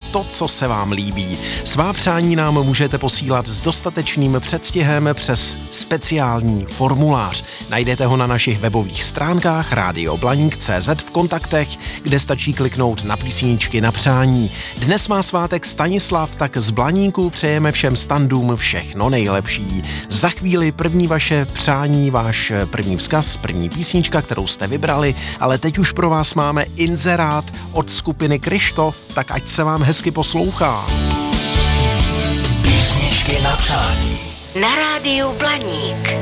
to, co se vám líbí. Svá přání nám můžete posílat s dostatečným předstihem přes speciální formulář. Najdete ho na našich webových stránkách radioblaník.cz v kontaktech, kde stačí kliknout na písničky na přání. Dnes má svátek Stanislav, tak z Blaníku přejeme všem standům všechno nejlepší. Za chvíli první vaše přání, váš první vzkaz, první písnička, kterou jste vybrali, ale teď už pro vás máme inzerát od skupiny Kryštof, tak ať se vám hezky poslouchá. Písničky na přání. Na rádiu Blaník.